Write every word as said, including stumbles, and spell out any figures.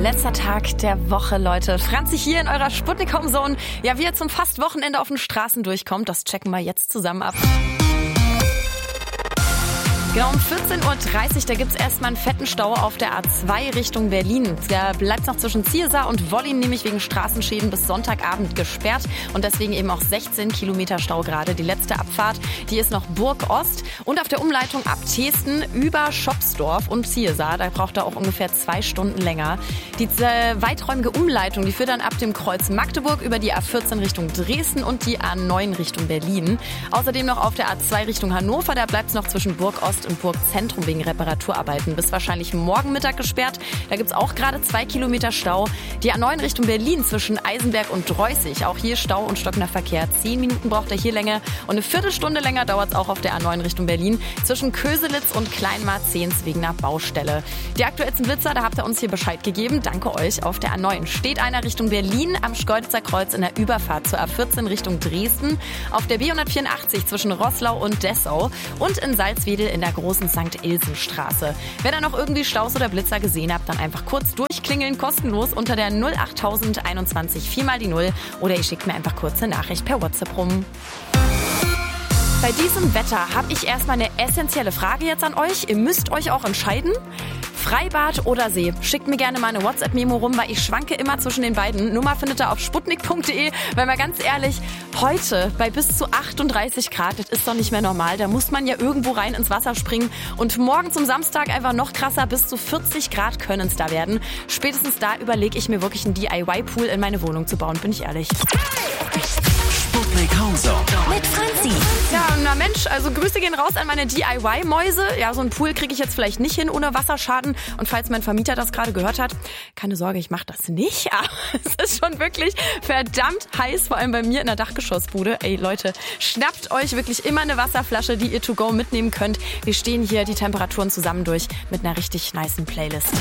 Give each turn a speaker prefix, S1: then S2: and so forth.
S1: Letzter Tag der Woche, Leute. Franzi hier in eurer Sputnik Home Zone. Ja, wie ihr zum fast Wochenende auf den Straßen durchkommt, das checken wir jetzt zusammen ab. Genau, um vierzehn Uhr dreißig, da gibt's erstmal einen fetten Stau auf der A zwei Richtung Berlin. Der bleibt noch zwischen Ziersar und Wollin nämlich wegen Straßenschäden bis Sonntagabend gesperrt und deswegen eben auch sechzehn Kilometer Stau gerade. Die letzte Abfahrt, die ist noch Burg Ost und auf der Umleitung ab Thesten über Schopsdorf und Ziersar. Da braucht er auch ungefähr zwei Stunden länger. Die äh, weiträumige Umleitung, die führt dann ab dem Kreuz Magdeburg über die A vierzehn Richtung Dresden und die A neun Richtung Berlin. Außerdem noch auf der A zwei Richtung Hannover, da bleibt's noch zwischen Burg Ost und Burgzentrum wegen Reparaturarbeiten bis wahrscheinlich morgen Mittag gesperrt. Da gibt's auch gerade zwei Kilometer Stau. Die A neun Richtung Berlin zwischen Eisenberg und Dreußig. Auch hier Stau und stockender Verkehr. Zehn Minuten braucht er hier länger und eine Viertelstunde länger dauert's auch auf der A neun Richtung Berlin zwischen Köselitz und Kleinmarzehns wegen einer Baustelle. Die aktuellsten Blitzer, da habt ihr uns hier Bescheid gegeben. Danke euch. Auf der A neun steht einer Richtung Berlin am Schkeuditzer Kreuz in der Überfahrt zur A vierzehn Richtung Dresden. Auf der B hundertvierundachtzig zwischen Roßlau und Dessau und in Salzwedel in der großen Sankt Ilsen-Straße. Wenn ihr noch irgendwie Staus oder Blitzer gesehen habt, dann einfach kurz durchklingeln, kostenlos unter der null achttausend einundzwanzig vier mal die null oder ihr schickt mir einfach kurze Nachricht per WhatsApp rum. Bei diesem Wetter habe ich erstmal eine essentielle Frage jetzt an euch. Ihr müsst euch auch entscheiden. Freibad oder See? Schickt mir gerne mal eine WhatsApp-Memo rum, weil ich schwanke immer zwischen den beiden. Nummer findet ihr auf sputnik punkt de. Weil mal ganz ehrlich, heute bei bis zu achtunddreißig Grad, das ist doch nicht mehr normal. Da muss man ja irgendwo rein ins Wasser springen. Und morgen zum Samstag einfach noch krasser, bis zu vierzig Grad können es da werden. Spätestens da überlege ich mir wirklich einen D I Y-Pool in meine Wohnung zu bauen, bin ich ehrlich.
S2: Sputnik Home Zone
S3: mit Franzi.
S1: Ja, na Mensch, also Grüße gehen raus an meine D I Y-Mäuse. Ja, so einen Pool kriege ich jetzt vielleicht nicht hin ohne Wasserschaden. Und falls mein Vermieter das gerade gehört hat, keine Sorge, ich mache das nicht. Aber es ist schon wirklich verdammt heiß, vor allem bei mir in der Dachgeschossbude. Ey Leute, schnappt euch wirklich immer eine Wasserflasche, die ihr to go mitnehmen könnt. Wir stehen hier die Temperaturen zusammen durch mit einer richtig nicen Playlist.